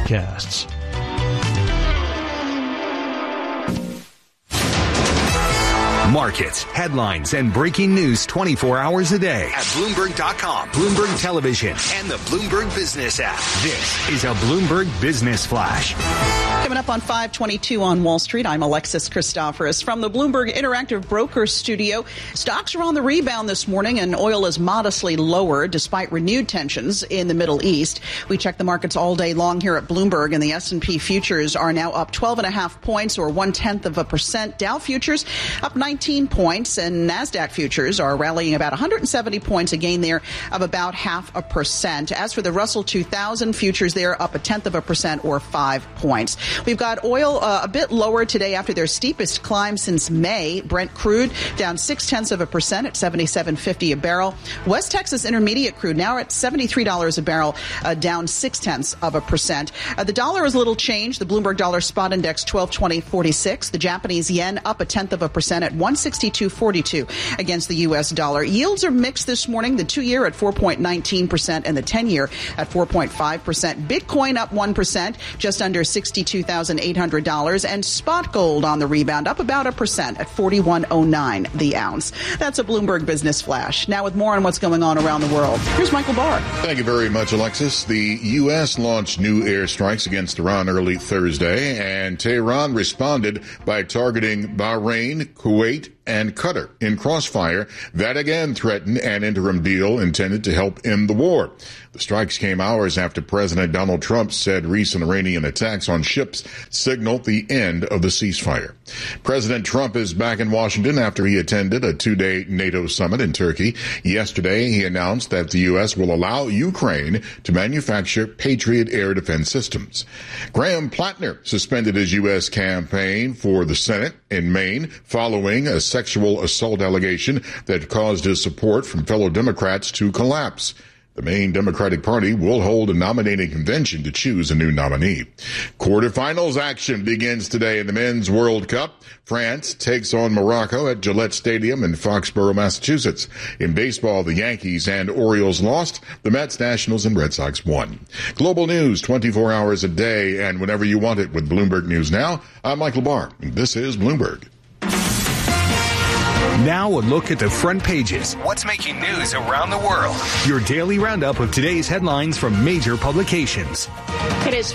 podcasts. Markets, headlines, and breaking news 24 hours a day at Bloomberg.com, Bloomberg Television, and the Bloomberg Business app. This is a Bloomberg Business Flash. Coming up on 522 on Wall Street, I'm Alexis Christoforous from the Bloomberg Interactive Brokers Studio. Stocks are on the rebound this morning, and oil is modestly lower despite renewed tensions in the Middle East. We check the markets all day long here at Bloomberg, and the S&P futures are now up 12.5 points, or 0.1%. Dow futures up 19 points, and NASDAQ futures are rallying about 170 points, a gain there of about 0.5%. As for the Russell 2000 futures, they're up 0.1%, or 5 points. We've got oil a bit lower today after their steepest climb since May. Brent crude down 0.6% at $77.50 a barrel. West Texas Intermediate crude now at $73 a barrel, down 0.6%. The dollar is little changed. The Bloomberg Dollar Spot Index 1220.46. The Japanese yen up 0.1% at 162.42 against the U.S. dollar. Yields are mixed this morning. The 2-year at 4.19% and the 10-year at 4.5%. Bitcoin up 1%, just under $62,800, and spot gold on the rebound up about 1% at $41.09 the ounce. That's a Bloomberg Business Flash. Now with more on what's going on around the world, here's Michael Barr. Thank you very much, Alexis. The U.S. launched new airstrikes against Iran early Thursday, and Tehran responded by targeting Bahrain, Kuwait, and Qatar in crossfire that again threatened an interim deal intended to help end the war. The strikes came hours after President Donald Trump said recent Iranian attacks on ships signaled the end of the ceasefire. President Trump is back in Washington after he attended a 2-day NATO summit in Turkey. Yesterday, he announced that the U.S. will allow Ukraine to manufacture Patriot air defense systems. Graham Plattner suspended his U.S. campaign for the Senate in Maine following a sexual assault allegation that caused his support from fellow Democrats to collapse. The Maine Democratic Party will hold a nominating convention to choose a new nominee. Quarterfinals action begins today in the Men's World Cup. France takes on Morocco at Gillette Stadium in Foxborough, Massachusetts. In baseball, the Yankees and Orioles lost. The Mets, Nationals, and Red Sox won. Global news 24 hours a day and whenever you want it with Bloomberg News Now. I'm Michael Barr, and this is Bloomberg. Now a look at the front pages. What's making news around the world? Your daily roundup of today's headlines from major publications. It is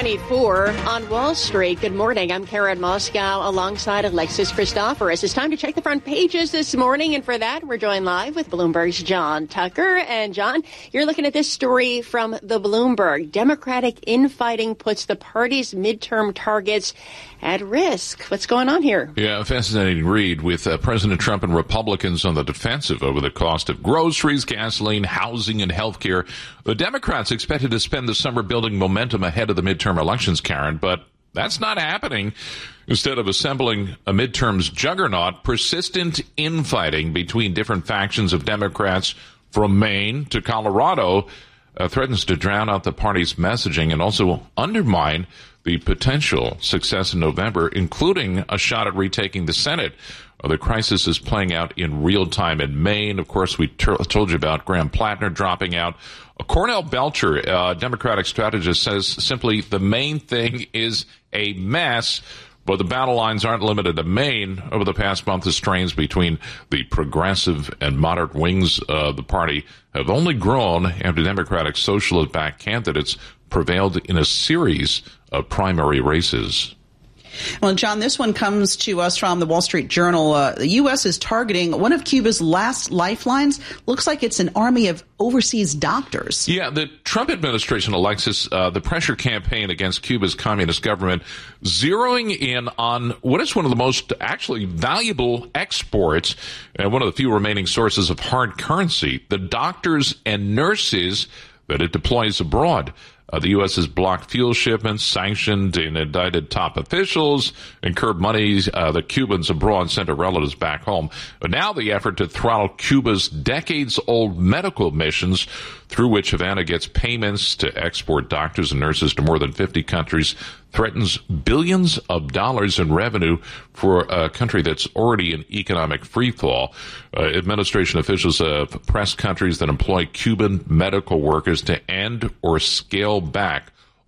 5:24 on Wall Street. Good morning. I'm Karen Moscow alongside Alexis Christoforous. It's time to check the front pages this morning. And for that, we're joined live with Bloomberg's John Tucker. And John, you're looking at this story from the Bloomberg. Democratic infighting puts the party's midterm targets at risk. What's going on here? Yeah, fascinating read with President Trump and Republicans on the defensive over the cost of groceries, gasoline, housing, and health care. The Democrats expected to spend the summer building momentum ahead of the midterm elections, Karen, but that's not happening. Instead of assembling a midterms juggernaut, persistent infighting between different factions of Democrats from Maine to Colorado threatens to drown out the party's messaging and also undermine the potential success in November, including a shot at retaking the Senate. The crisis is playing out in real time in Maine. Of course, we told you about Graham Plattner dropping out. Cornell Belcher, a Democratic strategist, says simply the main thing is a mess. But the battle lines aren't limited to Maine. Over the past month, the strains between the progressive and moderate wings of the party have only grown after Democratic socialist-backed candidates prevailed in a series of primary races. Well, John, this one comes to us from the Wall Street Journal. The U.S. is targeting one of Cuba's last lifelines. Looks like it's an army of overseas doctors. Yeah, the Trump administration, Alexis, the pressure campaign against Cuba's communist government, zeroing in on what is one of the most actually valuable exports and one of the few remaining sources of hard currency, the doctors and nurses that it deploys abroad. The U.S. has blocked fuel shipments, sanctioned and indicted top officials, and curbed monies that Cubans abroad sent to relatives back home. But now the effort to throttle Cuba's decades-old medical missions, through which Havana gets payments to export doctors and nurses to more than 50 countries, threatens billions of dollars in revenue for a country that's already in economic freefall. Administration officials have pressed countries that employ Cuban medical workers to end or scale back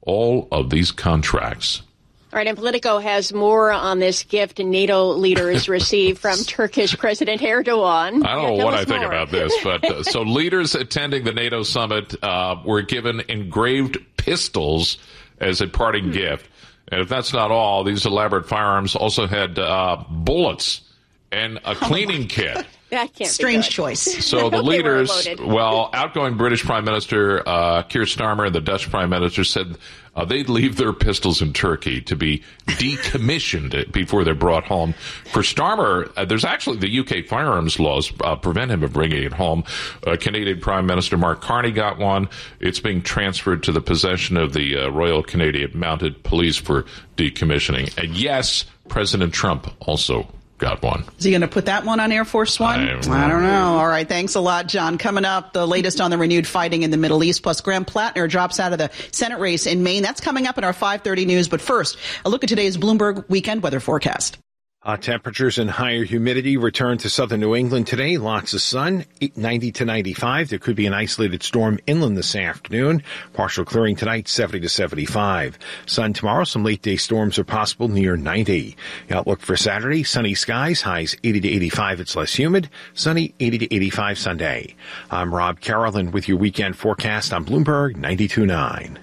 all of these contracts. All right, and Politico has more on this gift NATO leaders received from Turkish President Erdogan. I don't know what I think about this, but so leaders attending the NATO summit were given engraved pistols as a parting gift. And if that's not all, these elaborate firearms also had bullets and a cleaning kit. That can't Strange be choice. So the leaders, outgoing British Prime Minister Keir Starmer and the Dutch Prime Minister said they'd leave their pistols in Turkey to be decommissioned before they're brought home. For Starmer, there's actually the UK firearms laws prevent him from bringing it home. Canadian Prime Minister Mark Carney got one. It's being transferred to the possession of the Royal Canadian Mounted Police for decommissioning. And yes, President Trump also got one. Is he going to put that one on Air Force One? I don't know. All right. Thanks a lot, John. Coming up, the latest on the renewed fighting in the Middle East, plus Graham Plattner drops out of the Senate race in Maine. That's coming up in our 5:30 news. But first, a look at today's Bloomberg weekend weather forecast. Hot temperatures and higher humidity return to southern New England today. Lots of sun, 90 to 95. There could be an isolated storm inland this afternoon. Partial clearing tonight, 70 to 75. Sun tomorrow. Some late day storms are possible near 90. The outlook for Saturday, sunny skies, highs 80 to 85. It's less humid. Sunny 80 to 85 Sunday. I'm Rob Carolyn with your weekend forecast on Bloomberg 92.9.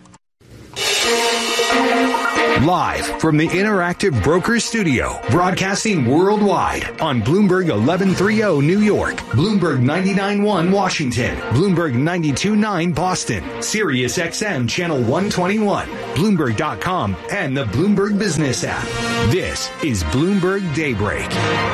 Live from the Interactive Brokers Studio, broadcasting worldwide on Bloomberg 1130 New York, Bloomberg 99.1 Washington, Bloomberg 92.9 Boston, Sirius XM Channel 121, Bloomberg.com, and the Bloomberg Business app. This is Bloomberg Daybreak.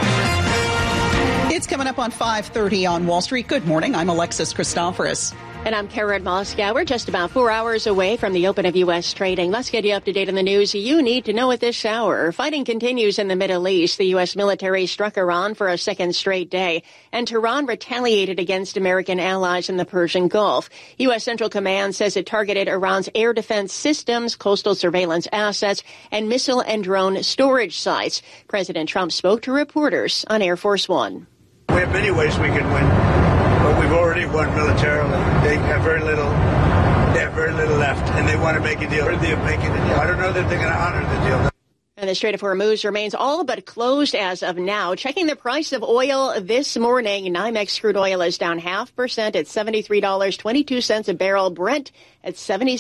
It's coming up on 5:30 on Wall Street. Good morning. I'm Alexis Christoforous. And I'm Karen Moscow. We're just about 4 hours away from the open of U.S. trading. Let's get you up to date on the news you need to know at this hour. Fighting continues in the Middle East. The U.S. military struck Iran for a second straight day, and Tehran retaliated against American allies in the Persian Gulf. U.S. Central Command says it targeted Iran's air defense systems, coastal surveillance assets, and missile and drone storage sites. President Trump spoke to reporters on Air Force One. We have many ways we can win, but we've already won militarily. They have very little left, and they want to make a deal. Worthy of making a deal. I don't know that they're going to honor the deal. And the Strait of Hormuz remains all but closed as of now. Checking the price of oil this morning, NYMEX crude oil is down 0.5% at $73.22 a barrel. Brent at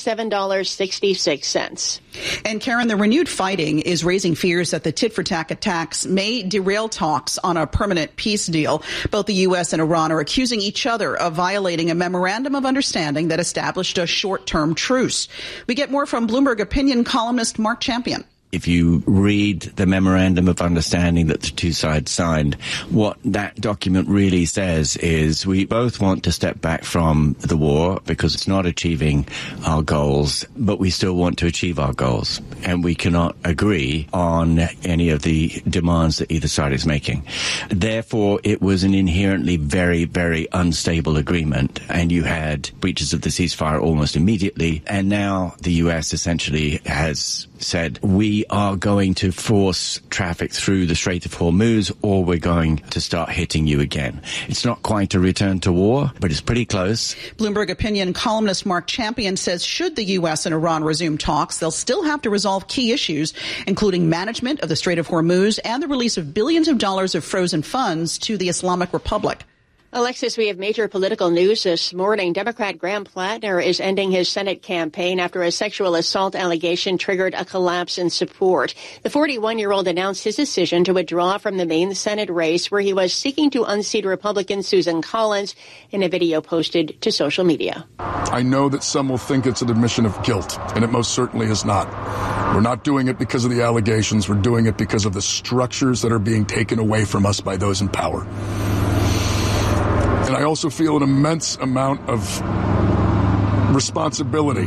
$77.66. And Karen, the renewed fighting is raising fears that the tit-for-tat attacks may derail talks on a permanent peace deal. Both the U.S. and Iran are accusing each other of violating a memorandum of understanding that established a short-term truce. We get more from Bloomberg opinion columnist Mark Champion. If you read the memorandum of understanding that the two sides signed, what that document really says is we both want to step back from the war because it's not achieving our goals, but we still want to achieve our goals. And we cannot agree on any of the demands that either side is making. Therefore, it was an inherently very, very unstable agreement. And you had breaches of the ceasefire almost immediately. And now the U.S. essentially has said, we are going to force traffic through the Strait of Hormuz, or we're going to start hitting you again. It's not quite a return to war, but it's pretty close. Bloomberg opinion columnist Mark Champion says should the U.S. and Iran resume talks, they'll still have to resolve key issues, including management of the Strait of Hormuz and the release of billions of dollars of frozen funds to the Islamic Republic. Alexis, we have major political news this morning. Democrat Graham Plattner is ending his Senate campaign after a sexual assault allegation triggered a collapse in support. The 41-year-old announced his decision to withdraw from the Maine Senate race, where he was seeking to unseat Republican Susan Collins, in a video posted to social media. I know that some will think it's an admission of guilt, and it most certainly is not. We're not doing it because of the allegations. We're doing it because of the structures that are being taken away from us by those in power. And I also feel an immense amount of responsibility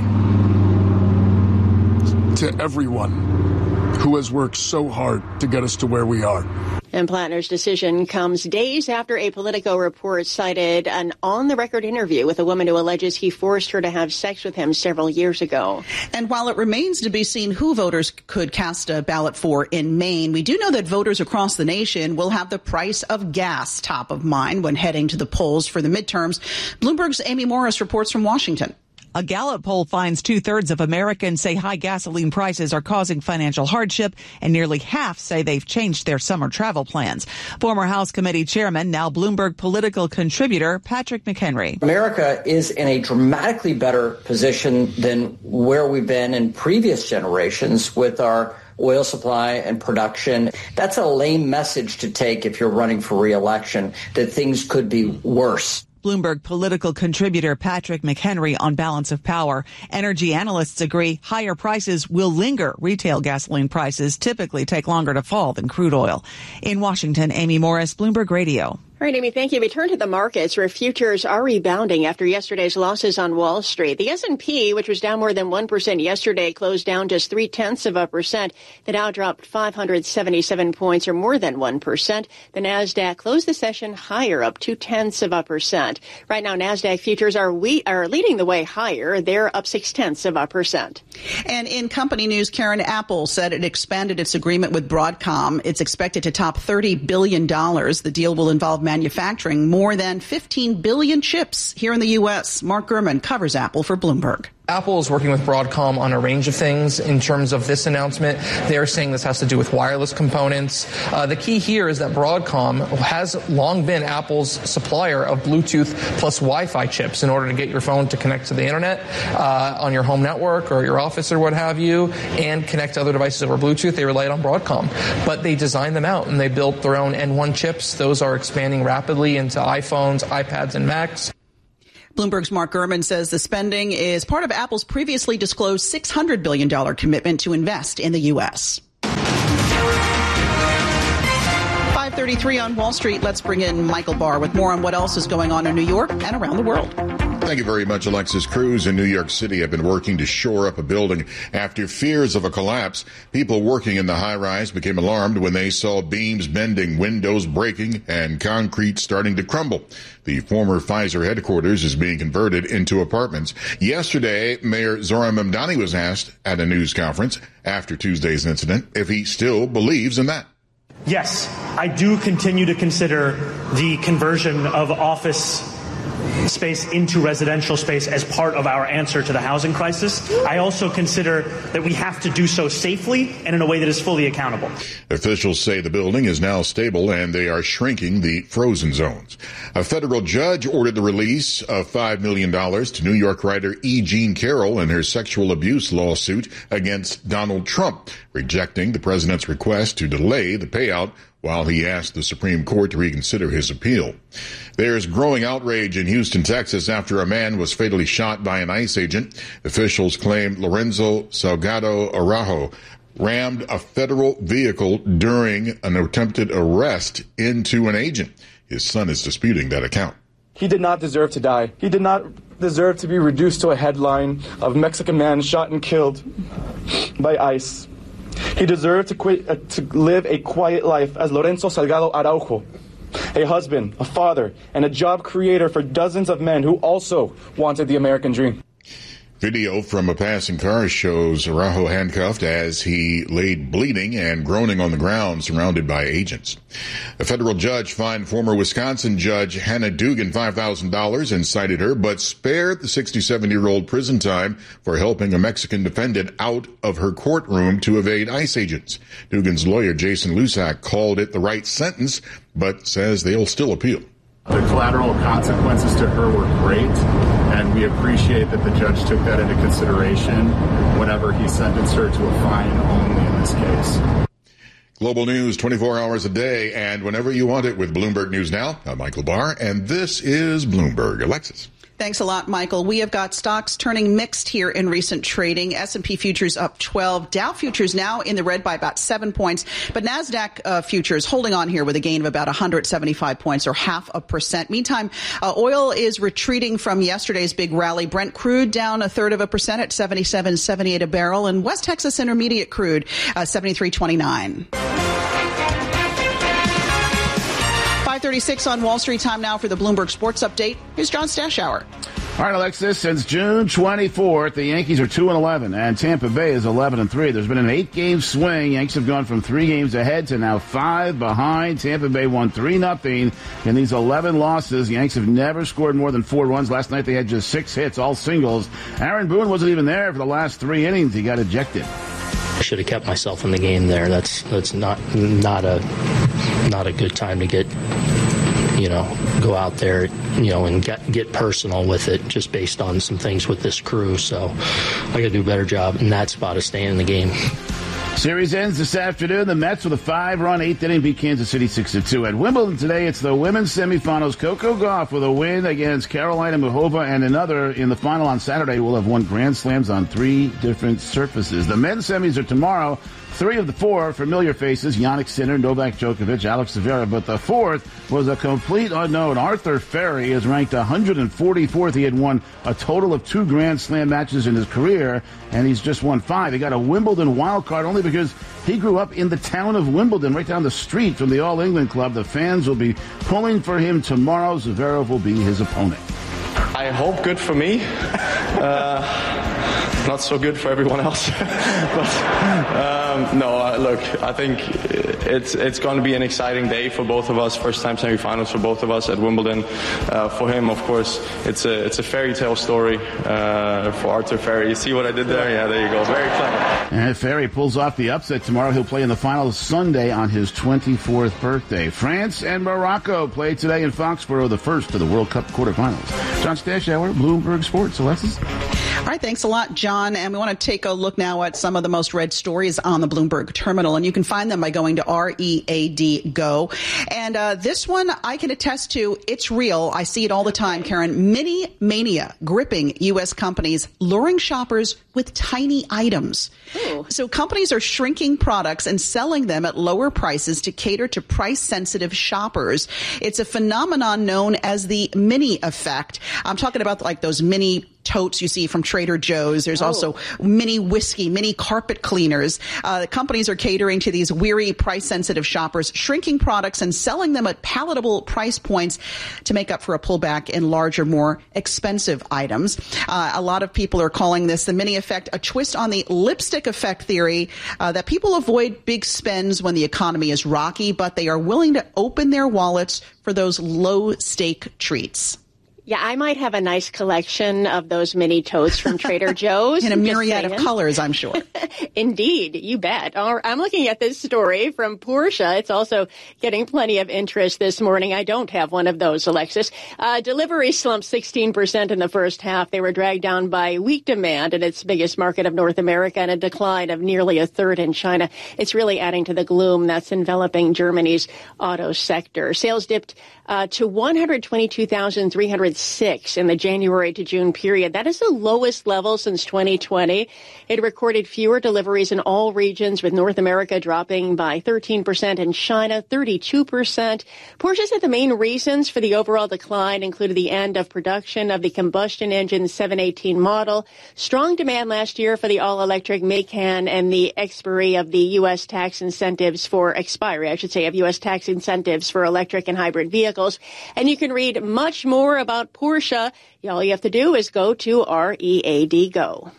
to everyone who has worked so hard to get us to where we are. And Plattner's decision comes days after a Politico report cited an on-the-record interview with a woman who alleges he forced her to have sex with him several years ago. And while it remains to be seen who voters could cast a ballot for in Maine, we do know that voters across the nation will have the price of gas top of mind when heading to the polls for the midterms. Bloomberg's Amy Morris reports from Washington. A Gallup poll finds 2/3 of Americans say high gasoline prices are causing financial hardship, and nearly half say they've changed their summer travel plans. Former House Committee Chairman, now Bloomberg political contributor, Patrick McHenry. America is in a dramatically better position than where we've been in previous generations with our oil supply and production. That's a lame message to take if you're running for re-election, that things could be worse. Bloomberg political contributor Patrick McHenry on balance of power. Energy analysts agree higher prices will linger. Retail gasoline prices typically take longer to fall than crude oil. In Washington, Amy Morris, Bloomberg Radio. All right, Amy, thank you. We turn to the markets where futures are rebounding after yesterday's losses on Wall Street. The S&P, which was down more than 1% yesterday, closed down just 0.3%. The Dow dropped 577 points, or more than 1%. The Nasdaq closed the session higher, up 0.2%. Right now, Nasdaq futures are leading the way higher. They're up 0.6%. And in company news, Karen, Apple said it expanded its agreement with Broadcom. It's expected to top $30 billion. The deal will involve manufacturing more than 15 billion chips here in the U.S. Mark Gurman covers Apple for Bloomberg. Apple is working with Broadcom on a range of things. In terms of this announcement, they're saying this has to do with wireless components. The key here is that Broadcom has long been Apple's supplier of Bluetooth plus Wi-Fi chips in order to get your phone to connect to the internet on your home network or your office or what have you, and connect to other devices over Bluetooth. They relied on Broadcom, but they designed them out and they built their own N1 chips. Those are expanding rapidly into iPhones, iPads, and Macs. Bloomberg's Mark Gurman says the spending is part of Apple's previously disclosed $600 billion commitment to invest in the U.S. 5:33 on Wall Street. Let's bring in Michael Barr with more on what else is going on in New York and around the world. Thank you very much, Alexis. Crews in New York City have been working to shore up a building after fears of a collapse. People working in the high-rise became alarmed when they saw beams bending, windows breaking, and concrete starting to crumble. The former Pfizer headquarters is being converted into apartments. Yesterday, Mayor Zohran Mamdani was asked at a news conference after Tuesday's incident if he still believes in that. Yes, I do continue to consider the conversion of office space into residential space as part of our answer to the housing crisis. I also consider that we have to do so safely and in a way that is fully accountable. Officials say the building is now stable and they are shrinking the frozen zones. A federal judge ordered the release of $5 million to New York writer E. Jean Carroll in her sexual abuse lawsuit against Donald Trump, rejecting the president's request to delay the payout while he asked the Supreme Court to reconsider his appeal. There's growing outrage in Houston, Texas, after a man was fatally shot by an ICE agent. Officials claim Lorenzo Salgado Araujo rammed a federal vehicle during an attempted arrest into an agent. His son is disputing that account. He did not deserve to die. He did not deserve to be reduced to a headline of Mexican man shot and killed by ICE. He deserved to live a quiet life as Lorenzo Salgado Araujo, a husband, a father, and a job creator for dozens of men who also wanted the American dream. Video from a passing car shows Araujo handcuffed as he laid bleeding and groaning on the ground, surrounded by agents. A federal judge fined former Wisconsin judge Hannah Dugan $5,000 and cited her, but spared the 67-year-old prison time for helping a Mexican defendant out of her courtroom to evade ICE agents. Dugan's lawyer, Jason Lusak, called it the right sentence, but says they'll still appeal. The collateral consequences to her were great, and we appreciate that the judge took that into consideration whenever he sentenced her to a fine only in this case. Global news 24 hours a day and whenever you want it with Bloomberg News Now. I'm Michael Barr, and this is Bloomberg. Alexis. Thanks a lot, Michael. We have got stocks turning mixed here in recent trading. S&P futures up 12. Dow futures now in the red by about 7 points. But NASDAQ futures holding on here with a gain of about 175 points or 0.5%. Meantime, oil is retreating from yesterday's big rally. Brent crude down 1/3% at $77.78 a barrel. And West Texas Intermediate crude, $73.29. 5:36 on Wall Street. Time now for the Bloomberg Sports Update. Here's John Stashower. All right, Alexis, since June 24th, the Yankees are 2-11, and Tampa Bay is 11-3. There's been an 8-game swing. Yankees have gone from 3 games ahead to now 5 behind. Tampa Bay won 3-0 in these 11 losses. The Yankees have never scored more than 4 runs. Last night they had just 6 hits, all singles. Aaron Boone wasn't even there for the last 3 innings. He got ejected. I should have kept myself in the game there. That's not a good time to get, go out there, and get personal with it just based on some things with this crew. So I got to do a better job in that spot of staying in the game. Series ends this afternoon. The Mets with a 5-run 8th inning beat Kansas City 6-2. At Wimbledon today, it's the women's semifinals. Coco Gauff with a win against Carolina Muchova, and another in the final on Saturday. Will have won Grand Slams on 3 different surfaces. The men's semis are tomorrow. 3 of the 4 familiar faces, Jannik Sinner, Novak Djokovic, Alex Zverev, but the 4th was a complete unknown. Arthur Ferry is ranked 144th. He had won a total of 2 Grand Slam matches in his career, and he's just won 5. He got a Wimbledon wild card only because he grew up in the town of Wimbledon, right down the street from the All England Club. The fans will be pulling for him tomorrow. Zverev will be his opponent. I hope good for me. Not so good for everyone else. Look, I think it's going to be an exciting day for both of us. First time semifinals for both of us at Wimbledon. For him, of course, it's a fairy tale story. For Arthur Ferry, you see what I did there? Yeah, there you go. Very clever. And if Ferry pulls off the upset tomorrow, he'll play in the finals Sunday on his 24th birthday. France and Morocco play today in Foxborough, the first of the World Cup quarterfinals. John Stashower, Bloomberg Sports. Alexis? All right, thanks a lot, John. And we want to take a look now at some of the most read stories on the Bloomberg terminal. And you can find them by going to READ Go. And this one I can attest to. It's real. I see it all the time, Karen. Mini mania gripping U.S. companies, luring shoppers with tiny items. Ooh. So companies are shrinking products and selling them at lower prices to cater to price-sensitive shoppers. It's a phenomenon known as the mini effect. I'm talking about like those mini totes you see from Trader Joe's. There's also mini whiskey, mini carpet cleaners. Companies are catering to these weary, price-sensitive shoppers, shrinking products and selling them at palatable price points to make up for a pullback in larger, more expensive items. A lot of people are calling this the mini effect, a twist on the lipstick effect theory that people avoid big spends when the economy is rocky, but they are willing to open their wallets for those low-stake treats. Yeah, I might have a nice collection of those mini totes from Trader Joe's. In a myriad of colors, I'm sure. Indeed, you bet. I'm looking at this story from Porsche. It's also getting plenty of interest this morning. I don't have one of those, Alexis. Deliveries slumped 16% in the first half. They were dragged down by weak demand in its biggest market of North America and a decline of nearly a third in China. It's really adding to the gloom that's enveloping Germany's auto sector. Sales dipped to 122,306 in the January to June period. That is the lowest level since 2020. It recorded fewer deliveries in all regions, with North America dropping by 13% and China 32%. Porsche said the main reasons for the overall decline included the end of production of the combustion engine 718 model, strong demand last year for the all-electric Macan, and the expiry of the U.S. tax incentives for U.S. tax incentives for electric and hybrid vehicles. And you can read much more about Porsche. All you have to do is go to READ Go.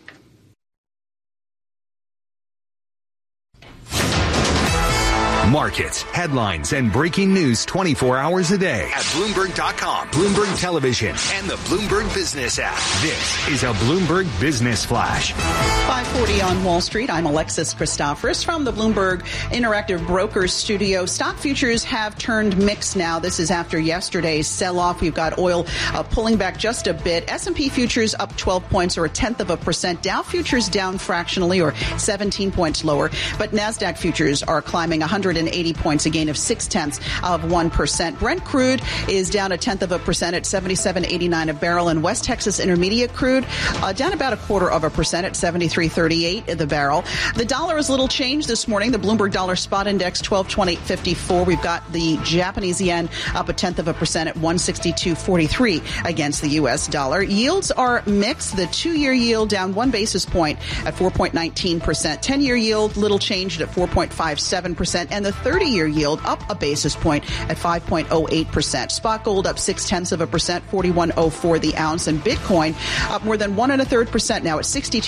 Markets, headlines, and breaking news 24 hours a day at Bloomberg.com, Bloomberg Television, and the Bloomberg Business app. This is a Bloomberg Business Flash. 5:40 on Wall Street. I'm Alexis Christoforous from the Bloomberg Interactive Brokers studio. Stock futures have turned mixed now. This is after yesterday's sell-off. We've got oil pulling back just a bit. S&P futures up 12 points or 0.1%. Dow futures down fractionally or 17 points lower. But NASDAQ futures are climbing 180 points, a gain of 0.6%. Brent crude is down 0.1% at $77.89 a barrel, and West Texas Intermediate crude down about 0.25% at $73.38 the barrel. The dollar is little changed this morning. The Bloomberg Dollar Spot Index 1228.54. We've got the Japanese yen up 0.1% at 162.43 against the U.S. dollar. Yields are mixed. The 2-year yield down 1 basis point at 4.19%. 10-year yield little changed at 4.57%, and the the 30-year yield up a basis point at 5.08%. Spot gold up 0.6%, 41.04 the ounce, and Bitcoin up more than 1.33% now at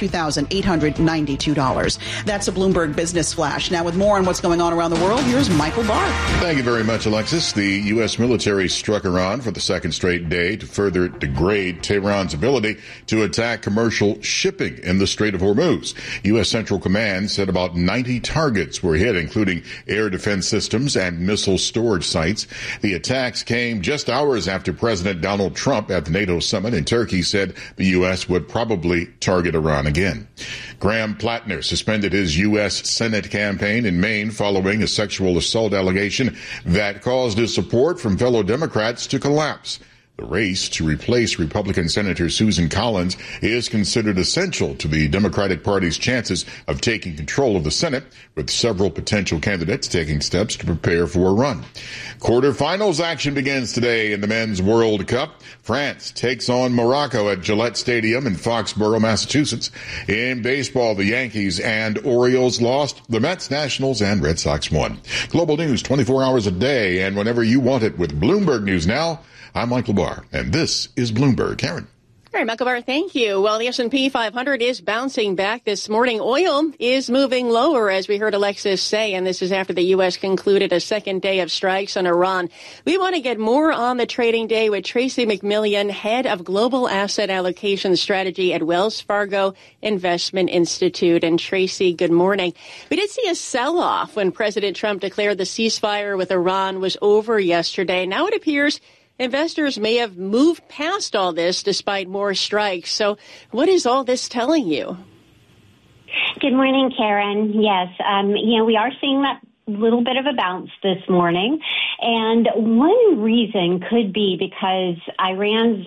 $62,892. That's a Bloomberg Business Flash. Now with more on what's going on around the world, here's Michael Barr. Thank you very much, Alexis. The U.S. military struck Iran for the second straight day to further degrade Tehran's ability to attack commercial shipping in the Strait of Hormuz. U.S. Central Command said about 90 targets were hit, including air defense systems and missile storage sites. The attacks came just hours after President Donald Trump at the NATO summit in Turkey said the U.S. would probably target Iran again. Graham Plattner suspended his U.S. Senate campaign in Maine following a sexual assault allegation that caused his support from fellow Democrats to collapse. The race to replace Republican Senator Susan Collins is considered essential to the Democratic Party's chances of taking control of the Senate, with several potential candidates taking steps to prepare for a run. Quarterfinals action begins today in the Men's World Cup. France takes on Morocco at Gillette Stadium in Foxborough, Massachusetts. In baseball, the Yankees and Orioles lost. The Mets, Nationals, and Red Sox won. Global news 24 hours a day and whenever you want it with Bloomberg News Now. I'm Michael Barr, and this is Bloomberg. Karen. All right, Michael Barr, thank you. Well, the S&P 500 is bouncing back this morning. Oil is moving lower, as we heard Alexis say, and this is after the U.S. concluded a second day of strikes on Iran. We want to get more on the trading day with Tracy McMillian, head of Global Asset Allocation Strategy at Wells Fargo Investment Institute. And Tracy, good morning. We did see a sell-off when President Trump declared the ceasefire with Iran was over yesterday. Now it appears investors may have moved past all this despite more strikes. So what is all this telling you? Good morning, Karen. Yes, we are seeing that little bit of a bounce this morning. And one reason could be because Iran's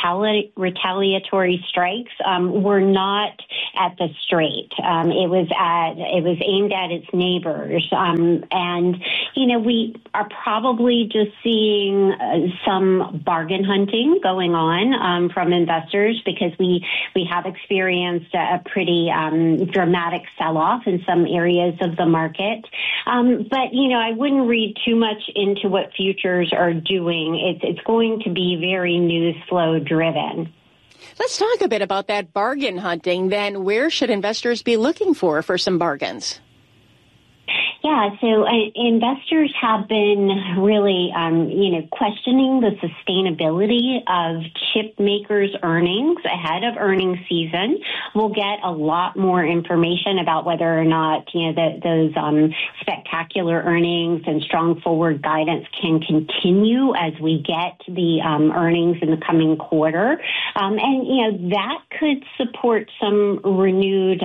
retaliatory strikes were not at the Strait. It was aimed at its neighbors. We are probably just seeing some bargain hunting going on from investors because we have experienced a pretty dramatic sell-off in some areas of the market. But I wouldn't read too much into what futures are doing. It's going to be very news flow driven. Let's talk a bit about that bargain hunting then. Where should investors be looking for some bargains? Yeah, so investors have been really, questioning the sustainability of chip makers' earnings ahead of earnings season. We'll get a lot more information about whether or not, those spectacular earnings and strong forward guidance can continue as we get the earnings in the coming quarter. That could support some renewed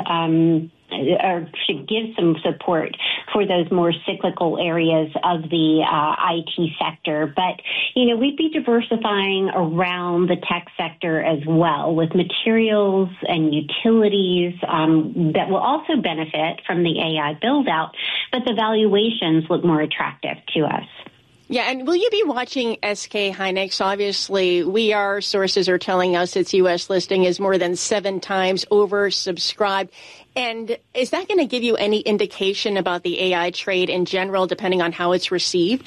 or should give some support for those more cyclical areas of the IT sector. But, we'd be diversifying around the tech sector as well with materials and utilities that will also benefit from the AI build out, but the valuations look more attractive to us. Yeah, and will you be watching SK Hynix? Obviously, our sources are telling us its U.S. listing is more than 7 times oversubscribed. And is that going to give you any indication about the AI trade in general, depending on how it's received?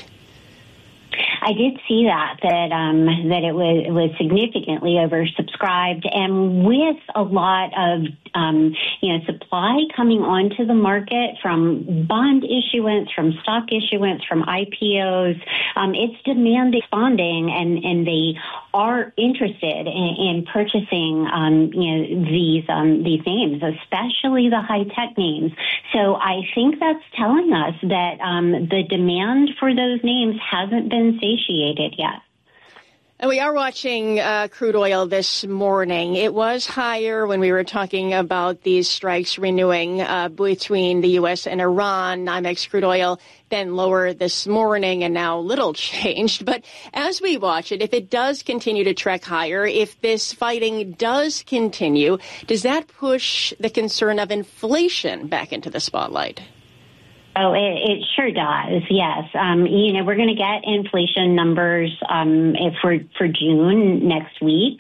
I did see that it was significantly oversubscribed, and with a lot of supply coming onto the market from bond issuance, from stock issuance, from IPOs, it's demand responding, and they are interested in purchasing these names, especially the high tech names. So I think that's telling us that the demand for those names hasn't been satiated yet. And we are watching crude oil this morning. It was higher when we were talking about these strikes renewing between the U.S. and Iran. NYMEX crude oil then lower this morning and now little changed. But as we watch it, if it does continue to trek higher, if this fighting does continue, does that push the concern of inflation back into the spotlight? Oh, it sure does. Yes. We're going to get inflation numbers for June next week.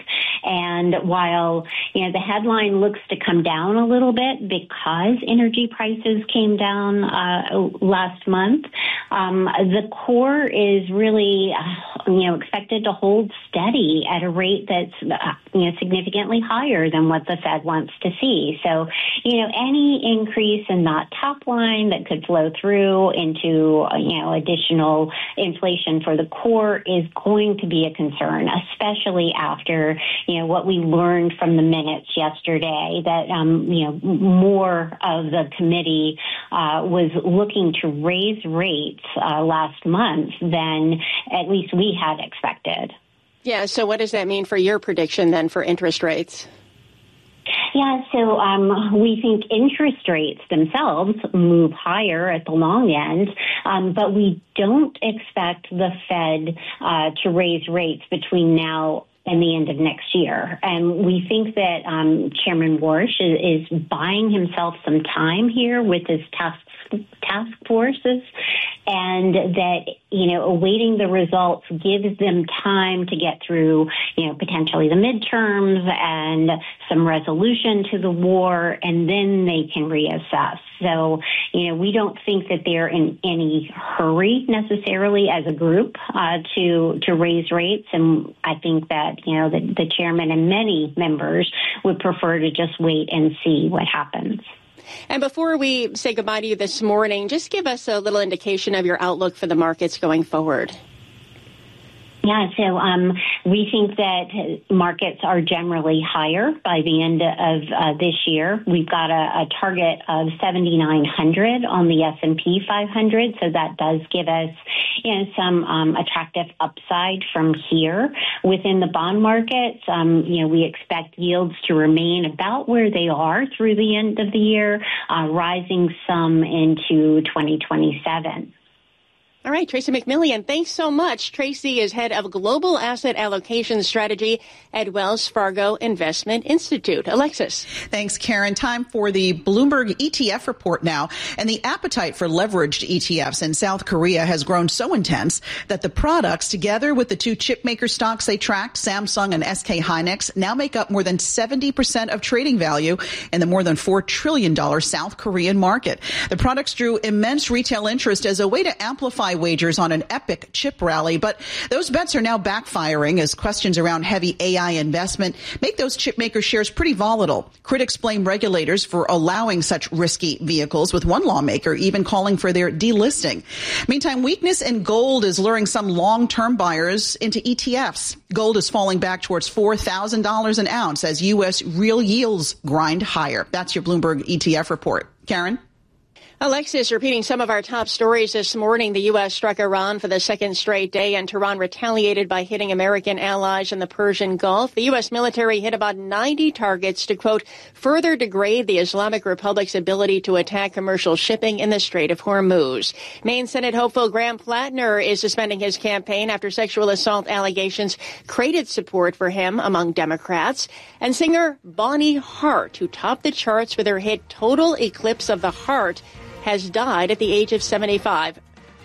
And while, the headline looks to come down a little bit because energy prices came down last month, the core is really, expected to hold steady at a rate that's, significantly higher than what the Fed wants to see. So, any increase in that top line that could flow through into, additional inflation for the core is going to be a concern, especially after, what we learned from the minutes yesterday that, more of the committee was looking to raise rates last month than at least we had expected. Yeah, so what does that mean for your prediction then for interest rates? Yeah, so we think interest rates themselves move higher at the long end, but we don't expect the Fed to raise rates between now and the end of next year. And we think that Chairman Warsh is buying himself some time here with his task forces, and that, awaiting the results gives them time to get through, potentially the midterms and some resolution to the war, and then they can reassess. So, we don't think that they're in any hurry necessarily as a group to raise rates. And I think that, the chairman and many members would prefer to just wait and see what happens. And before we say goodbye to you this morning, just give us a little indication of your outlook for the markets going forward. Yeah, so we think that markets are generally higher by the end of this year. We've got a target of 7,900 on the S&P 500, so that does give us some attractive upside from here. Within the bond markets, we expect yields to remain about where they are through the end of the year, rising some into 2027. All right, Tracy McMillian, thanks so much. Tracy is head of Global Asset Allocation Strategy at Wells Fargo Investment Institute. Alexis. Thanks, Karen. Time for the Bloomberg ETF report now. And the appetite for leveraged ETFs in South Korea has grown so intense that the products, together with the two chip maker stocks they tracked, Samsung and SK Hynix, now make up more than 70% of trading value in the more than $4 trillion South Korean market. The products drew immense retail interest as a way to amplify wagers on an epic chip rally, but those bets are now backfiring as questions around heavy AI investment make those chip maker shares pretty volatile. Critics blame regulators for allowing such risky vehicles, with one lawmaker even calling for their delisting. Meantime, weakness in gold is luring some long-term buyers into ETFs. Gold is falling back towards $4,000 an ounce as U.S. real yields grind higher. That's your Bloomberg ETF report. Karen? Alexis, repeating some of our top stories this morning, the U.S. struck Iran for the second straight day, and Tehran retaliated by hitting American allies in the Persian Gulf. The U.S. military hit about 90 targets to, quote, further degrade the Islamic Republic's ability to attack commercial shipping in the Strait of Hormuz. Maine Senate hopeful Graham Plattner is suspending his campaign after sexual assault allegations created support for him among Democrats. And singer Bonnie Hart, who topped the charts with her hit Total Eclipse of the Heart, has died at the age of 75.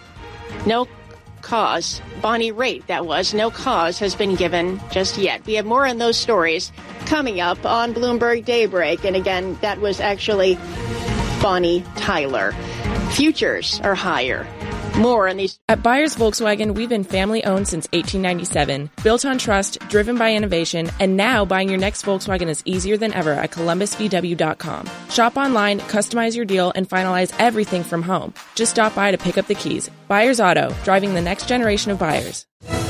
No cause, Bonnie Raitt, that was, no cause has been given just yet. We have more on those stories coming up on Bloomberg Daybreak. And again, that was actually Bonnie Tyler. Futures are higher. More on these. At Byers Volkswagen, we've been family owned since 1897, built on trust, driven by innovation, and now buying your next Volkswagen is easier than ever at ColumbusVW.com. Shop online, customize your deal, and finalize everything from home. Just stop by to pick up the keys. Byers Auto, driving the next generation of buyers.